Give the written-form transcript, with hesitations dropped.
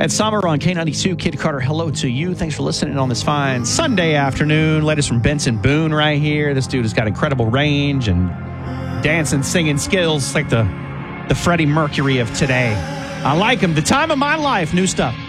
Ed Sommer on K92. Kid Carter, hello to you. Thanks for listening on this fine Sunday afternoon. Latest from Benson Boone right here. This dude has got incredible range and dancing, singing skills like the Freddie Mercury of today. I like him. The Time of My Life, new stuff.